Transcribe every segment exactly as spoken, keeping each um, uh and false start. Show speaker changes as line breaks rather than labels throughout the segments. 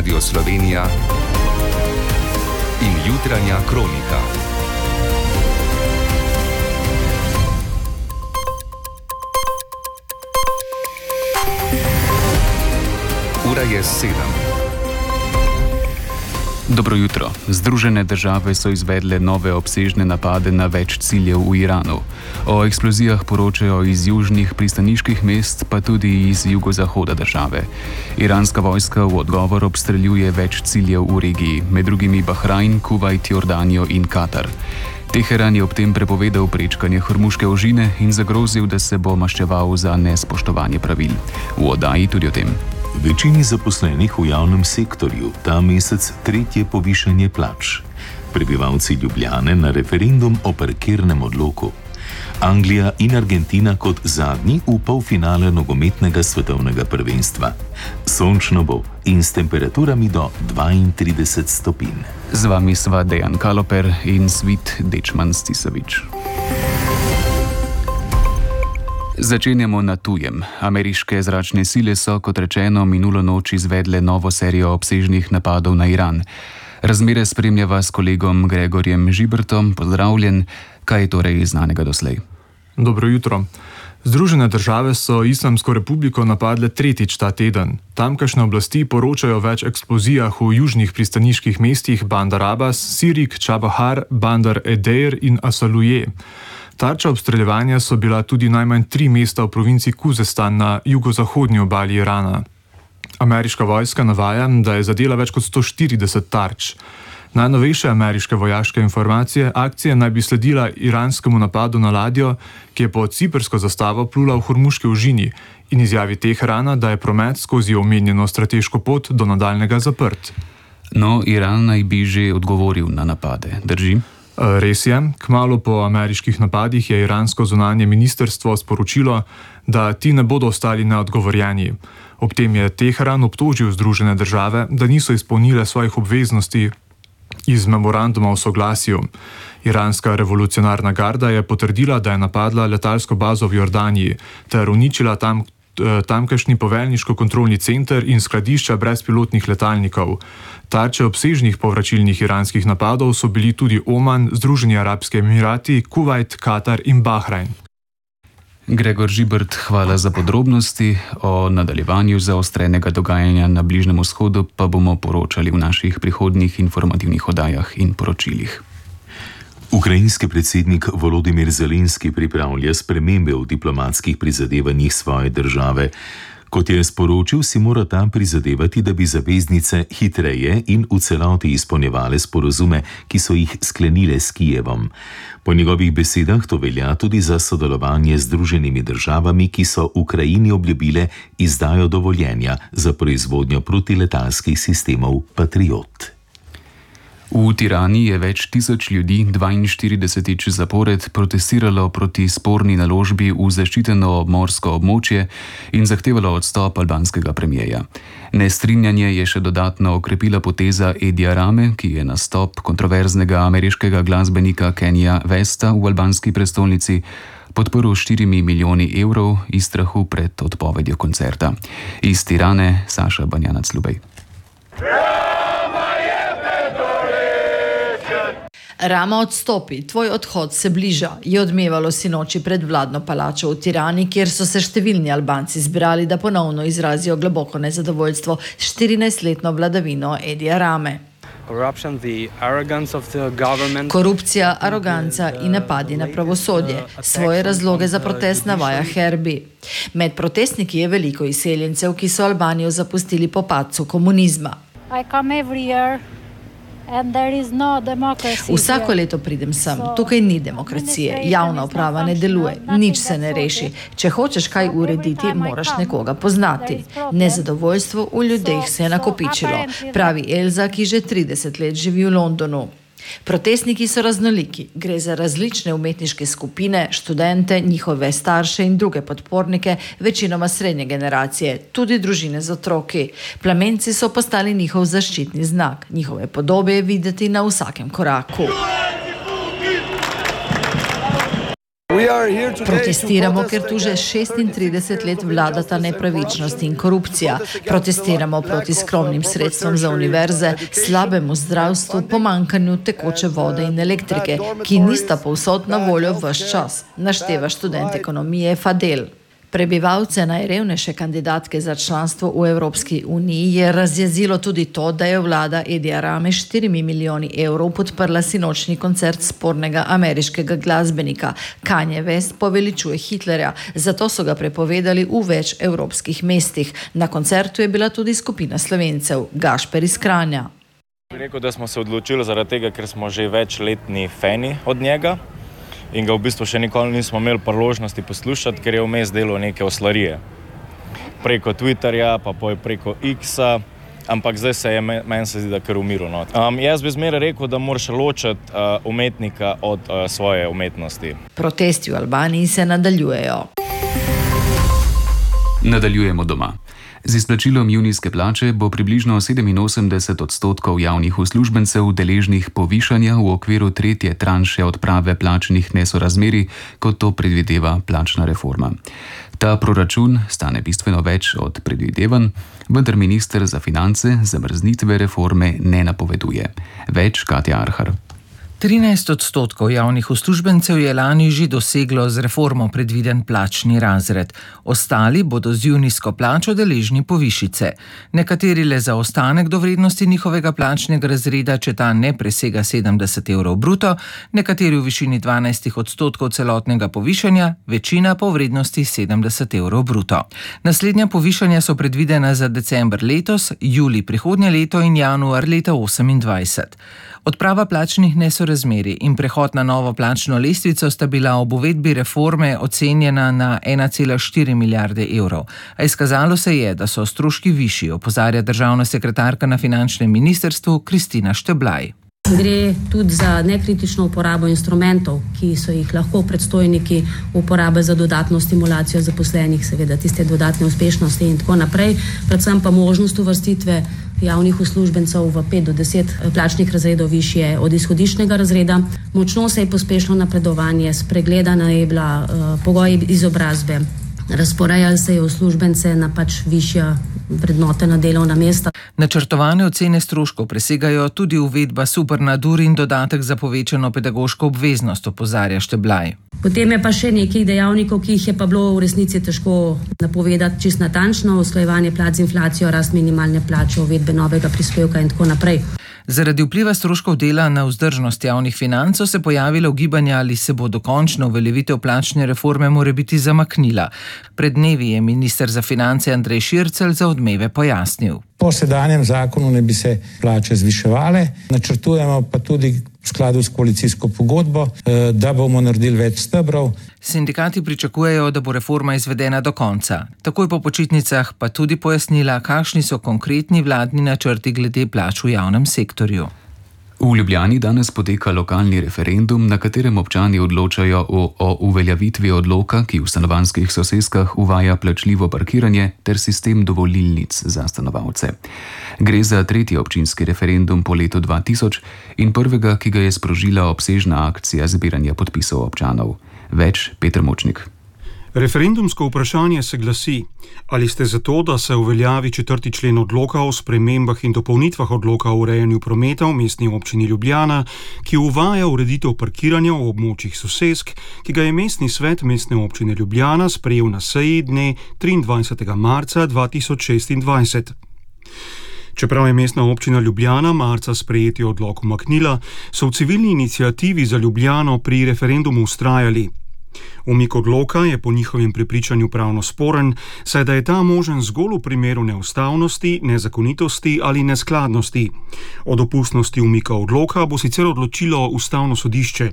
Radio Slovenija in jutranja kronika. Ura je sedem.
Dobro jutro. Združene države so izvedle nove obsežne napade na več ciljev v Iranu. O eksplozijah poročajo iz južnih pristaniških mest, pa tudi iz jugozahoda države. Iranska vojska v odgovor obstreljuje več ciljev v regiji, med drugimi Bahrajn, Kuvajt, Jordanijo in Katar. Teheran je ob tem prepovedal prečkanje Hormuške ožine in zagrozil, da se bo maščeval za nespoštovanje pravil. V oddaji tudi o tem.
Večini zaposlenih v javnem sektorju ta mesec tretje povišanje plač. Prebivalci Ljubljane na referendum o parkirnem odloku. Anglija in Argentina kot zadnji v polfinale nogometnega svetovnega prvenstva. Sončno bo in s temperaturami do dvaintrideset stopinj.
Z vami sva Dejan Kaloper in Svit Dečman Stisovič. Začenjamo na tujem. Ameriške zračne sile so, kot rečeno, minulo noč izvedle novo serijo obsežnih napadov na Iran. Razmere spremljava s kolegom Gregorjem Žibertom. Pozdravljen. Kaj je torej znanega doslej?
Dobro jutro. Združene države so Islamsko republiko napadle tretjič ta teden. Tamkajšnje oblasti poročajo o več eksplozijah v južnih pristaniških mestih Bandar Abbas, Sirik, Čabahar, Bandar Edeir in Asaluje. Tarča obstreljevanja so bila tudi najmanj tri mesta v provinci Kuzestan na jugozahodnji obali Irana. Ameriška vojska navaja, da je zadela več kot sto štirideset tarč. Najnovejše ameriške vojaške informacije akcije naj bi sledila iranskemu napadu na ladjo, ki je pod ciprsko zastavo plula v Hormuški ožini, in izjavi Teherana, da je promet skozi omenjeno strateško pot do nadaljnega zaprt.
No, Iran naj bi že odgovoril na napade. Drži?
Res je, kmalu po ameriških napadih je iransko zunanje ministrstvo sporočilo, da ti ne bodo ostali neodgovorjeni. Ob tem je Teheran obtožil Združene države, da niso izpolnile svojih obveznosti iz memoranduma o soglasju. Iranska revolucionarna garda je potrdila, da je napadla letalsko bazo v Jordaniji ter uničila tam tamkajšnji poveljniško-kontrolni center in skladišča brezpilotnih letalnikov. Tarče obsežnih povračilnih iranskih napadov so bili tudi Oman, Združeni arabski emirati, Kuvajt, Katar in Bahrajn.
Gregor Žibert, hvala za podrobnosti. O nadaljevanju zaostrenega dogajanja na Bližnjem vzhodu pa bomo poročali v naših prihodnjih informativnih oddajah in poročilih.
Ukrajinski predsednik Volodimir Zelenski pripravlja spremembe v diplomatskih prizadevanjih svoje države. Kot je sporočil, si mora tam prizadevati, da bi zaveznice hitreje in v celoti izpolnjevale sporazume, ki so jih sklenile s Kijevom. Po njegovih besedah to velja tudi za sodelovanje z Združenimi državami, ki so Ukrajini obljubile izdajo dovoljenja za proizvodnjo protiletalskih sistemov Patriot.
V Tirani je več tisoč ljudi dvainštiridesetič zapored protestiralo proti sporni naložbi v zaščiteno obmorsko območje in zahtevalo odstop albanskega premijeja. Nestrinjanje je še dodatno okrepila poteza Edija Rame, ki je nastop kontroverznega ameriškega glasbenika Kenya Westa v albanski prestolnici podprl štirimi milijoni evrov iz strahu pred odpovedjo koncerta. Iz Tirane Saša Banjanac Lubej.
Rama odstopi, tvoj odhod se bliža, je odmevalo sinoči pred vladno palačo v Tirani, kjer so se številni Albanci zbrali, da ponovno izrazijo globoko nezadovoljstvo s štirinajstletno vladavino Edija Rame. Korupcija, aroganca in napadi na pravosodje. Svoje razloge za protest navaja Herbi. Med protestniki je veliko izseljencev, ki so Albanijo zapustili po padcu komunizma. Vsako leto pridem sem, tukaj ni demokracije, javna uprava ne deluje, nič se ne reši. Če hočeš kaj urediti, moraš nekoga poznati. Nezadovoljstvo v ljudeh se je nakopičilo, pravi Elza, ki že trideset let živi v Londonu. Protestniki so raznoliki, gre za različne umetniške skupine, študente, njihove starše in druge podpornike, večinoma srednje generacije, tudi družine z otroki. Plamenci so postali njihov zaščitni znak, njihove podobe je videti na vsakem koraku. Protestiramo, ker tu že šestintrideset let vladata nepravičnost in korupcija. Protestiramo proti skromnim sredstvom za univerze, slabemu zdravstvu, pomankanju tekoče vode in elektrike, ki nista povsod na voljo ves čas, našteva študent ekonomije Fadel. Prebivalce najrevnejše kandidatke za članstvo v Evropski uniji je razjezilo tudi to, da je vlada Edija Rame s štirimi milijoni evrov podprla sinočni koncert spornega ameriškega glasbenika. Kanye West poveličuje Hitlerja, zato so ga prepovedali v več evropskih mestih. Na koncertu je bila tudi skupina Slovencev, Gašper iz Kranja.
Rekel, da smo se odločili zaradi tega, ker smo že večletni fani od njega. In ga v bistvu še nikoli nismo imeli priložnosti poslušati, ker je vmes delal neke oslarije. Preko Twitterja, pa preko X-a, ampak zdaj se je, meni se zdi, da kar umiril. No. Um, jaz bi zmeraj rekel, da moraš ločiti uh, umetnika od uh, svoje umetnosti.
Protesti v Albaniji se nadaljujejo.
Nadaljujemo doma. Z izplačilom junijske plače bo približno sedeminosemdeset odstotkov javnih uslužbencev deležnih povišanja v okviru tretje tranše odprave plačnih nesorazmerij, kot to predvideva plačna reforma. Ta proračun stane bistveno več od predvidevanj, vendar minister za finance zamrznitve reforme ne napoveduje. Več Katja Arhar.
trinajst odstotkov javnih uslužbencev je lani že doseglo z reformo predviden plačni razred. Ostali bodo z junijsko plačo deležni povišice. Nekateri le za ostanek do vrednosti njihovega plačnega razreda, če ta ne presega sedemdeset evrov bruto, nekateri v višini dvanajst odstotkov celotnega povišanja, večina pa v vrednosti sedemdeset evrov bruto. Naslednja povišanja so predvidena za december letos, julij prihodnje leto in januar leta osemindvajset. Odprava plačnih nesorazmerij in prehod na novo plačno lestvico sta bila ob uvedbi reforme ocenjena na ena cela štiri milijarde evrov. A izkazalo se je, da so stroški višji, opozarja državna sekretarka na finančnem ministrstvu Kristina Šteblaj.
Gre tudi za nekritično uporabo instrumentov, ki so jih lahko predstojniki uporabe za dodatno stimulacijo zaposlenih, seveda tiste dodatne uspešnosti in tako naprej, predvsem pa možnost uvrstitve javnih uslužbencev v pet do deset plačnih razredov višje od izhodiščnega razreda. Močno se je pospešilo napredovanje, spregledana je bila uh, pogoji izobrazbe, razporejali se je uslužbence na pač višja vrednotena delovna mesta.
Načrtovane ocene stroškov presegajo tudi uvedba supernadur in dodatek za povečano pedagoško obveznost, opozarja Šteblaj.
Potem je pa še nekaj dejavnikov, ki jih je pa bilo v resnici težko napovedati čist natančno, usklajevanje plač z inflacijo, rast minimalne plače, uvedbe novega prispevka in tako naprej.
Zaradi vpliva stroškov dela na vzdržnost javnih financ so se pojavile ugibanja, ali se bo dokončno uveljavitev plačne reforme morebiti zamaknila. Pred dnevi je minister za finance Andrej Šircelj za Odmeve pojasnil.
Po sedanjem zakonu ne bi se plače zviševale, načrtujemo pa tudi v skladu s koalicijsko pogodbo, da bomo naredili več stebrov.
Sindikati pričakujejo, da bo reforma izvedena do konca. Takoj po počitnicah pa tudi pojasnila, kakšni so konkretni vladni načrti glede plač v javnem sektorju.
V Ljubljani danes poteka lokalni referendum, na katerem občani odločajo o, o uveljavitvi odloka, ki v stanovanjskih soseskah uvaja plačljivo parkiranje ter sistem dovolilnic za stanovalce. Gre za tretji občinski referendum po letu dva tisoč in prvega, ki ga je sprožila obsežna akcija zbiranja podpisov občanov. Več Peter Močnik.
Referendumsko vprašanje se glasi: ali ste za to, da se uveljavi četrti člen odloka o spremembah in dopolnitvah odloka o urejanju prometa v mestni občini Ljubljana, ki uvaja ureditev parkiranja v območjih sosesk, ki ga je mestni svet mestne občine Ljubljana sprejel na seji dne triindvajsetega marca dva tisoč šestindvajset. Čeprav je mestna občina Ljubljana marca sprejeti odlok umaknila, so v civilni iniciativi za Ljubljano pri referendumu vztrajali. Umik odloka je po njihovem prepričanju pravno sporen, saj da je ta možen zgolj v primeru neustavnosti, nezakonitosti ali neskladnosti. O dopustnosti umika odloka bo sicer odločilo ustavno sodišče.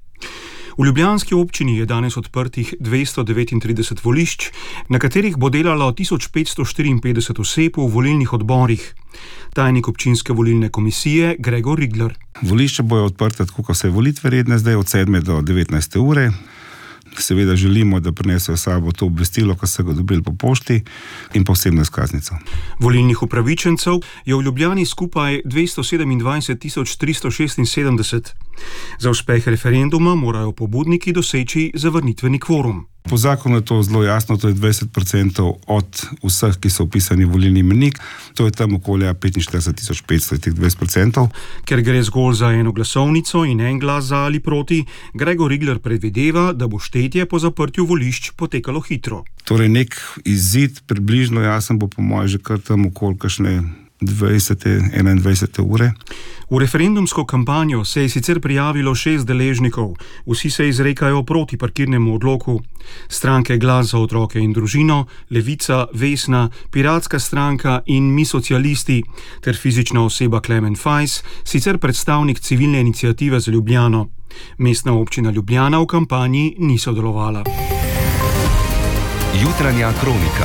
V ljubljanski občini je danes odprtih dvesto devetintrideset volišč, na katerih bo delalo tisoč petsto štiriinpetdeset oseb v volilnih odborih. Tajnik občinske volilne komisije Gregor Rigler.
Volišče bojo odprte tako, kot se volitve redne, zdaj od sedme do devetnajste ure. Seveda želimo, da prinesejo sabo to obvestilo, ko so ga dobili po pošti, in pa osebno izkaznico.
Volilnih upravičencev je v Ljubljani skupaj dvesto sedemindvajset tisoč tristo šestinsedemdeset. Za uspeh referenduma morajo pobudniki doseči zavrnitveni kvorum.
Po zakonu je to zelo jasno, to je dvajset procentov od vseh, ki so vpisani v volilni imenik, to je tam okolja petinštirideset tisoč petsto, teh dvajset procentov.
Ker gre zgolj za eno glasovnico in en glas za ali proti, Gregor Rigler predvideva, da bo štetje po zaprtju volišč potekalo hitro.
Torej nek izid, približno jasen bo po moje že kar tam okoli kakšne dvajsete, enaindvajsete ure.
V referendumsko kampanjo se je sicer prijavilo šest deležnikov, vsi se izrekajo proti parkirnemu odloku. Stranke Glas za otroke in družino, Levica, Vesna, Piratska stranka in Mi socialisti ter fizična oseba Klemen Fajs, sicer predstavnik civilne iniciative za Ljubljano. Mestna občina Ljubljana v kampanji ni sodelovala.
Jutranja kronika.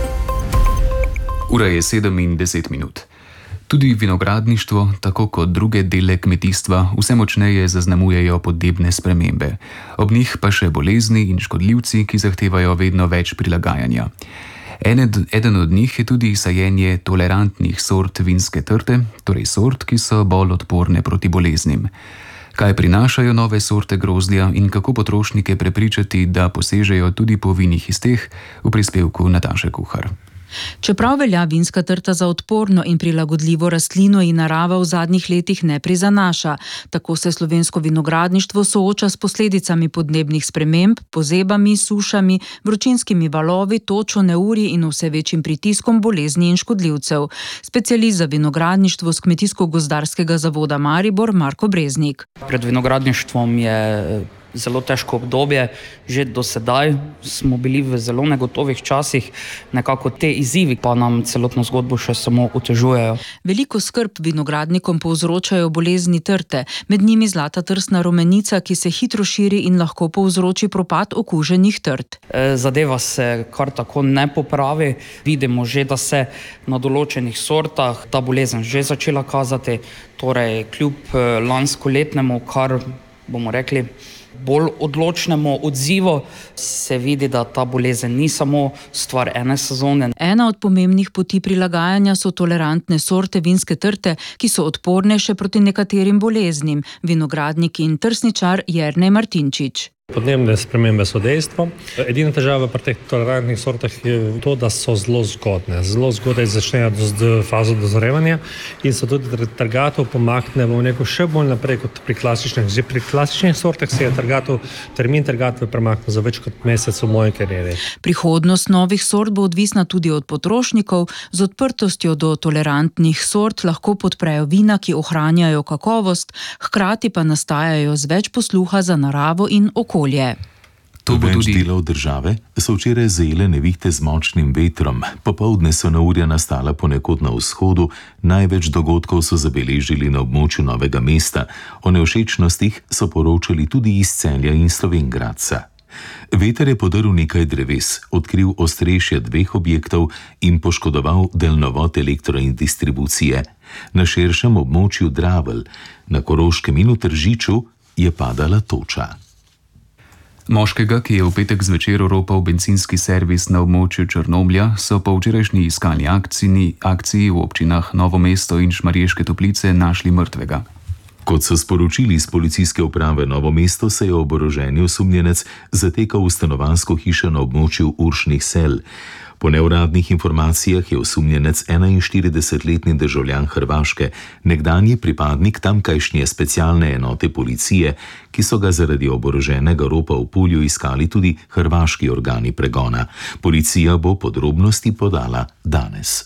Ura je sedem in deset minut. Tudi vinogradništvo, tako kot druge dele kmetijstva, vse močneje zaznamujejo podnebne spremembe. Ob njih pa še bolezni in škodljivci, ki zahtevajo vedno več prilagajanja. Ened, eden od njih je tudi sajenje tolerantnih sort vinske trte, torej sort, ki so bolj odporne proti boleznim. Kaj prinašajo nove sorte grozdja in kako potrošnike prepričati, da posežejo tudi po vinih iz teh, v prispevku Nataše Kuhar.
Čeprav velja vinska trta za odporno in prilagodljivo rastlino in narava v zadnjih letih ne prizanaša, tako se slovensko vinogradništvo sooča s posledicami podnebnih sprememb, pozebami, sušami, vročinskimi valovi, točo, neurji in vse večjim pritiskom bolezni in škodljivcev. Specialist za vinogradništvo s Kmetijsko-gozdarskega zavoda Maribor Marko Breznik.
Pred vinogradništvom je zelo težko obdobje, že do sedaj smo bili v zelo negotovih časih, nekako te izzivi pa nam celotno zgodbo še samo otežujejo.
Veliko skrb vinogradnikom povzročajo bolezni trte, med njimi zlata trsna rumenica, ki se hitro širi in lahko povzroči propad okuženih trt.
Zadeva se kar tako ne popravi, vidimo že, da se na določenih sortah ta bolezen že začela kazati, torej kljub lanskoletnemu, kar bomo rekli, bolj odločnemu odzivu, se vidi, da ta bolezen ni samo stvar ene sezone.
Ena od pomembnih poti prilagajanja so tolerantne sorte vinske trte, ki so odporne še proti nekaterim boleznim. Vinogradnik in trsničar Jernej Martinčič.
Podnebne spremembe so dejstvo. Edina težava pri teh tolerantnih sortah je to, da so zelo zgodne. Zelo zgodaj začnejo z fazo dozorevanja in so tudi trgatev pomakne v neko še bolj naprej kot pri klasičnih. Že pri klasičnih sortah se je trgatev, termin trgatve premaknil za več kot mesec v moji karieri.
Prihodnost novih sort bo odvisna tudi od potrošnikov. Z odprtostjo do tolerantnih sort lahko podprejo vina, ki ohranjajo kakovost, hkrati pa nastajajo z več posluha za naravo in okolje.
Več tudi... delov države so včeraj zajele nevihte z močnim vetrom. Popoldne so neurja nastala ponekod na vzhodu, največ dogodkov so zabeležili na območju Novega mesta. O nevšečnostih so poročali tudi iz Celja in Slovenj Gradca. Veter je podrl nekaj dreves, odkril ostrešje dveh objektov in poškodoval delnovod elektro in distribucije. Na širšem območju Dravelj, na Koroškem in v Tržiču je padala toča.
Moškega, ki je v petek zvečer oropal bencinski servis na območju Črnomlja, so po včerajšnji iskalni akciji, akciji v občinah Novo mesto in Šmarješke Toplice našli mrtvega.
Kot so sporočili iz policijske uprave Novo mesto, se je oboroženi osumljenec zatekal v stanovanjsko hišo na območju Uršnih sel. Po neuradnih informacijah je osumljenec enainštiridesetletni državljan Hrvaške, nekdanji pripadnik tamkajšnje specialne enote policije, ki so ga zaradi oboroženega ropa v Pulju iskali tudi hrvaški organi pregona. Policija bo podrobnosti podala danes.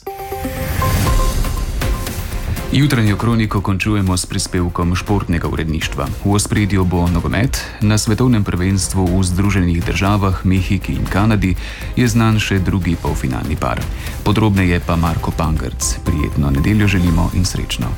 Jutranjo kroniko končujemo s prispevkom športnega uredništva. V ospredju bo nogomet. Na svetovnem prvenstvu v Združenih državah, Mehiki in Kanadi je znan še drugi polfinalni par. Podrobneje pa Marko Pangrc. Prijetno nedeljo želimo in srečno.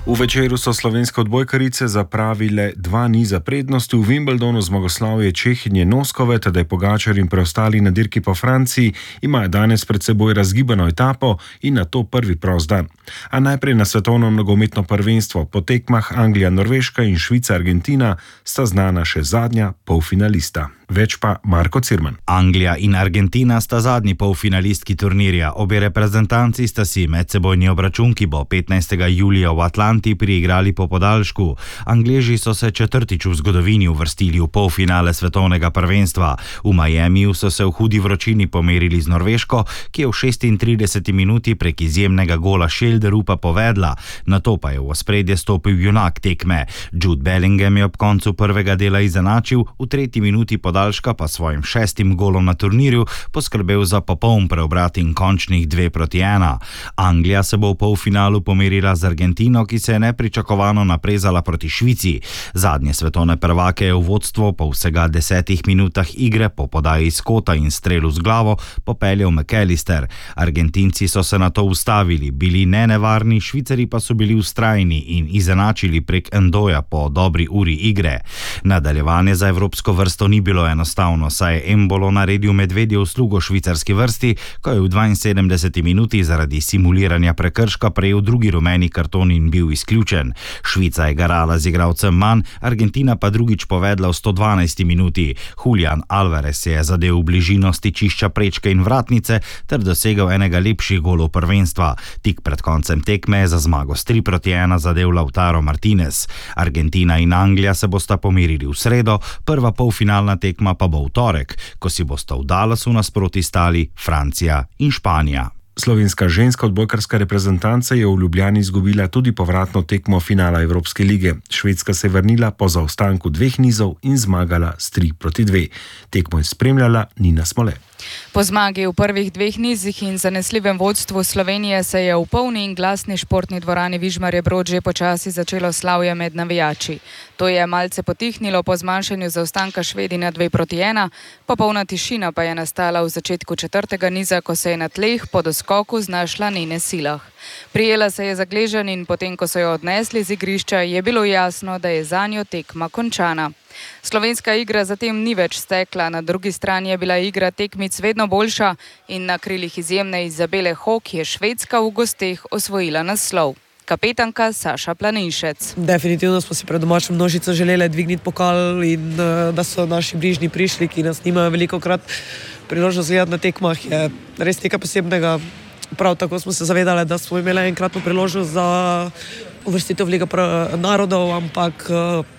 V večeru so slovenske odbojkarice zapravile dva niza prednosti. V Wimbledonu zmagoslavje Čehinje Noskove, Tadej Pogačar in preostali na dirki po Franciji imajo danes pred seboj razgibano etapo in na to prvi prost dan. A najprej na svetovno nogometno prvenstvo. Po tekmah Anglija, Norveška in Švica, Argentina sta znana še zadnja polfinalista. Več pa Marko Cirman.
Anglija in Argentina sta zadnji polfinalistki turnirja. Obe reprezentanci sta si medsebojni obračun, ki bo petnajstega julija v Atlanti, priigrali po podaljšku. Angleži so se četrtič v zgodovini uvrstili v polfinale svetovnega prvenstva. V Miamiju so se v hudi vročini pomerili z Norveško, ki je v šestintrideseti minuti prek izjemnega gola Šelderupa povedla. Nato pa je v ospredje stopil junak tekme. Jude Bellingham je ob koncu prvega dela izenačil, v tretji minuti podaljška Daljška pa svojim šestim golom na turnirju poskrbel za popoln preobrat in končnih dve proti ena. Anglija se bo v polfinalu pomerila z Argentino, ki se je nepričakovano naprezala proti Švici. Zadnje svetovne prvake je v vodstvo po vsega desetih minutah igre po podaji Skota in strelu z glavo popeljal McAllister. Argentinci so se na to ustavili, bili nenevarni, Švicari pa so bili vztrajni in izenačili prek Endoja po dobri uri igre. Nadaljevanje za evropsko vrsto ni bilo enostavno, saj je Embolo naredil medvedje uslugo švicarski vrsti, ko je v dvainsedemdeseti minuti zaradi simuliranja prekrška prejel drugi rumeni karton in bil izključen. Švica je garala z igralcem manj, Argentina pa drugič povedla v sto dvanajsti minuti. Julian Alvarez je zadel v bližino stičišča prečke in vratnice ter dosegel enega lepših golov prvenstva. Tik pred koncem tekme je za zmago s tri proti ena zadel Lautaro Martinez. Argentina in Anglija se bosta pomerili v sredo, prva polfinalna tekma pa bo v torek, ko si bosta v Dallasu nasproti stali Francija in Španija.
Slovenska ženska odbojkarska reprezentanca je v Ljubljani izgubila tudi povratno tekmo finala Evropske lige. Švedska se je vrnila po zaostanku dveh nizov in zmagala s tri proti dve. Tekmo je spremljala Nina Smole.
Po zmagi v prvih dveh nizih in zanesljivem vodstvu Slovenije se je v polni in glasni športni dvorani Vižmarje Brod že počasi začelo slavje med navijači. To je malce potihnilo po zmanjšanju zaostanka Švedi na dve proti ena, popolna tišina pa je nastala v začetku četrtega niza, ko se je na tleh po doskoku znašla Nine Silah. Prijela se je za gleženj in potem, ko so jo odnesli z igrišča, je bilo jasno, da je zanjo tekma končana. Slovenska igra zatem ni več stekla, na drugi strani je bila igra tekmic vedno boljša in na krilih izjemne Izabele Hok je Švedska v gosteh osvojila naslov. Kapetanka Saša Planinšec.
Definitivno smo si pred domačo množico želeli dvigniti pokal in da so naši bližnji prišli, ki nas nimajo velikokrat priložnost gledati na tekmah, je res nekaj posebnega. Prav tako smo se zavedali, da smo imeli enkratno priložnost za uvrstitev v Ligo narodov, ampak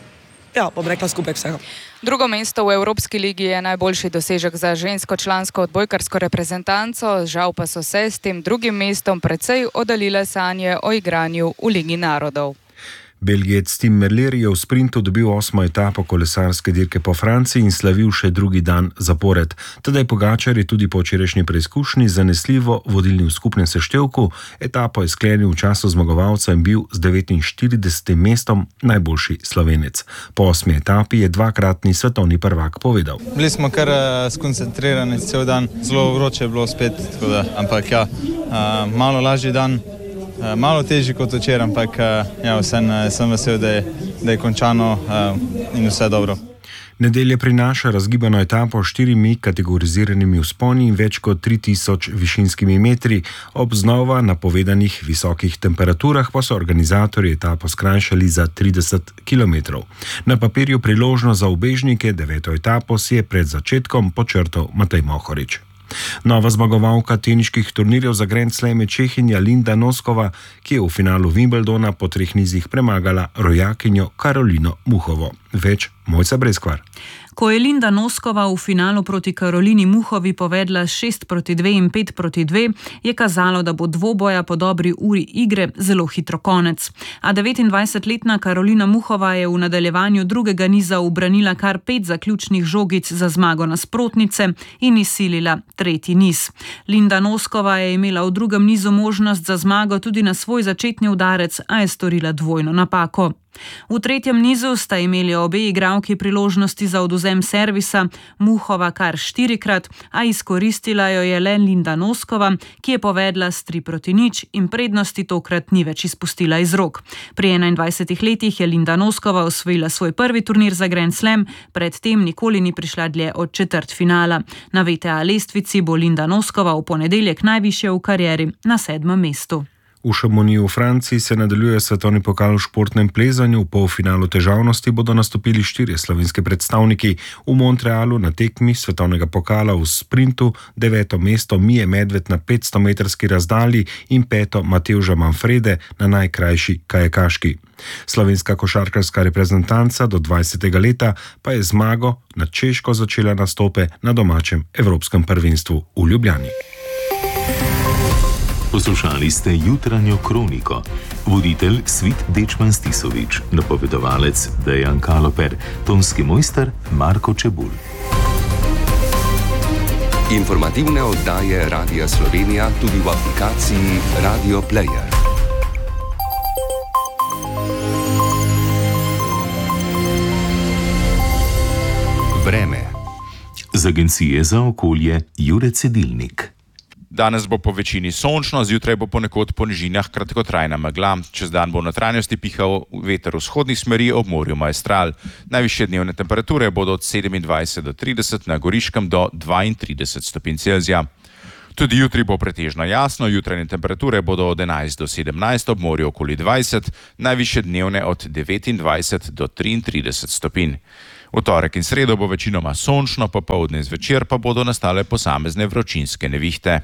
ja, bom rekla skupaj vsega.
Drugo mesto v Evropski ligi je najboljši dosežek za žensko člansko odbojkarsko reprezentanco, žal pa so se s tem drugim mestom precej oddaljile sanje o igranju v Ligi narodov.
Belgijec Tim Merlier je v sprintu dobil osmo etapo kolesarske dirke po Franciji in slavil še drugi dan zapored. Tadej Pogačar je tudi po včerajšnji preizkušnji zanesljivo vodilni v skupnem seštevku. Etapo je sklenil v času zmagovalca in bil z devetinštiridesetim mestom najboljši Slovenec. Po osmi etapi je dvakratni svetovni prvak povedal.
Bili smo kar uh, skoncentrirani cel dan, zelo vroče je bilo spet, tako da, ampak ja, uh, malo lažji dan. Malo težji kot včeraj, ampak ja, vsem sem vesel, da je, da je končano in vse dobro.
Nedelja prinaša razgibano etapo s štirimi kategoriziranimi vzponi in več kot tri tisoč višinskimi metri. Ob znova napovedanih visokih temperaturah pa so organizatorji etapo skrajšali za trideset kilometrov. Na papirju priložnost za ubežnike, deveto etapo si je pred začetkom počrtal Matej Mohorič. Nova zmagovalka teniških turnirjev za Grand Slam je Čehinja Linda Noskova, ki je v finalu Wimbledona po treh nizih premagala rojakinjo Karolino Muhovo. Več Mojca Breskvar.
Ko je Linda Noskova v finalu proti Karolini Muhovi povedla šest proti dve in pet proti dve, je kazalo, da bo dvoboja po dobri uri igre zelo hitro konec. A devetindvajsetletna Karolina Muhova je v nadaljevanju drugega niza ubranila kar pet zaključnih žogic za zmago nasprotnice in izsilila tretji niz. Linda Noskova je imela v drugem nizu možnost za zmago tudi na svoj začetni udarec, a je storila dvojno napako.
V tretjem nizu sta imeli obe igralki priložnosti za odvzem servisa, Muhova kar štirikrat, a izkoristila jo je le Linda Noskova, ki je povedla s tri proti nič in prednosti tokrat ni več izpustila iz rok. Pri enaindvajsetih letih je Linda Noskova osvojila svoj prvi turnir za Grand Slam, predtem nikoli ni prišla dlje od četrtfinala. Na V T A lestvici bo Linda Noskova v ponedeljek najvišje v karieri na sedmem mestu.
V Chamonixu v Franciji se nadaljuje svetovni pokal v športnem plezanju. V polfinalu težavnosti bodo nastopili štirje slovenski predstavniki. V Montrealu na tekmi svetovnega pokala v sprintu deveto mesto Mije Medved na petstometrski razdalji in peto Matevža Manfrede na najkrajši kajakaški. Slovenska košarkarska reprezentanca do dvajsetega leta pa je zmago nad Češko začela nastope na domačem evropskem prvenstvu v Ljubljani.
Poslušali ste jutranjo kroniko. Voditelj Svit Dečman Stisovič, napovedovalec Dejan Kaloper, tonski mojster Marko Čebul.
Informativne oddaje Radia Slovenija tudi v aplikaciji Radio Player. Vreme.
Z Agencije za okolje Jure Cedilnik.
Danes bo po večini sončno, zjutraj bo ponekod po nižinah kratkotrajna megla. Čez dan bo v notranjosti pihal veter vzhodnih smeri, ob morju maestral. Najvišje dnevne temperature bodo od sedemindvajset do trideset, na Goriškem do dvaintrideset stopinj Celzija. Tudi jutri bo pretežno jasno, jutranje temperature bodo od enajst do sedemnajst, ob morju okoli dvajset, najvišje dnevne od devetindvajset do triintrideset stopinj. V torek in sredo bo večinoma sončno, popoldne in zvečer pa bodo nastale posamezne vročinske nevihte.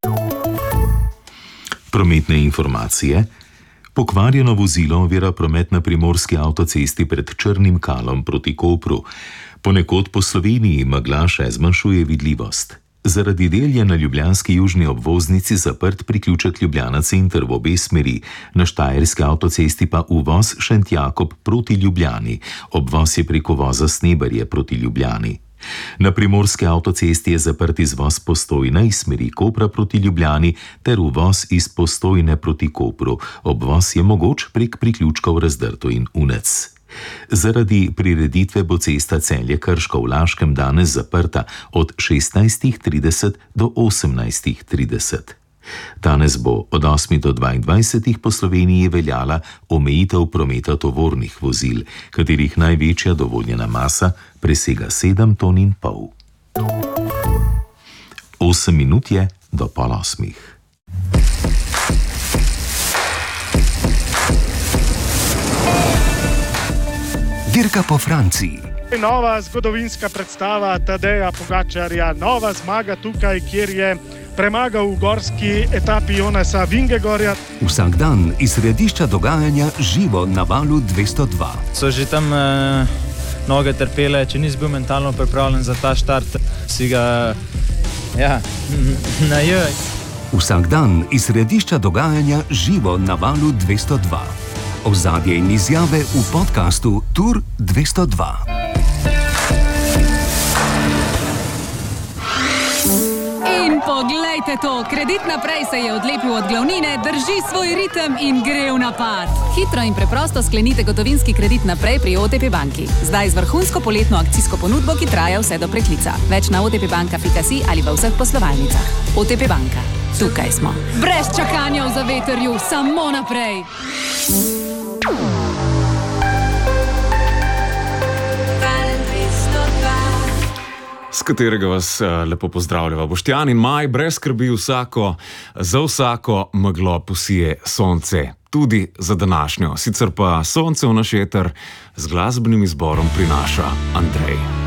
Prometne informacije. Pokvarjeno vozilo ovira promet na primorski avtocesti pred Črnim Kalom proti Kopru. Ponekod po Sloveniji megla še zmanjšuje vidljivost. Zaradi del je na ljubljanski južni obvoznici zaprt priključek Ljubljana center v obe smeri, na štajerski avtocesti pa uvoz Šentjakob proti Ljubljani, obvoz je preko voza Sneberje proti Ljubljani. Na primorski avtocesti je zaprt izvoz Postojna iz smeri Kopra proti Ljubljani ter uvoz iz Postojne proti Kopru, obvoz je mogoč prek priključkov Razdrto in Unec. Zaradi prireditve bo cesta Celje-Krško v Laškem danes zaprta od šestnajstih trideset do osemnajstih trideset. Danes bo od osmih do dvaindvajsetih po Sloveniji veljala omejitev prometa tovornih vozil, katerih največja dovoljena masa presega sedem ton in pol. Osem minut je do pol osmih.
Dirka po Franciji.
Nova zgodovinska predstava Tadeja Pogačarja, nova zmaga tukaj, kjer je premagal v gorski etapi Jonasa Vingegorja.
Vsak dan iz središča dogajanja živo na valu dvesto dva.
So že tam eh, noge trpele, če nisi bil mentalno pripravljen za ta štart, si ga ja, najej.
Vsak dan iz središča dogajanja živo na valu dvesto dva. Ozadje in izjave v podkastu Tur dvesto dva.
In poglejte to, Kredit Naprej se je odlepil od glavnine, drži svoj ritem in gre v napad. Hitro in preprosto sklenite gotovinski kredit naprej pri O T P banki. Zdaj z vrhunsko poletno akcijsko ponudbo, ki traja vse do preklica. Več na otpbanka pika si ali v vseh poslovalnicah. O T P banka. Tukaj smo. Brez čakanja v zavetrju, samo naprej.
S katerega vas lepo pozdravljava. Boštjan in Maj, brez skrbi vsako, za vsako meglo posije sonce. Tudi za današnjo. Sicer pa sonce v naš eter z glasbenim izborom prinaša Andrej.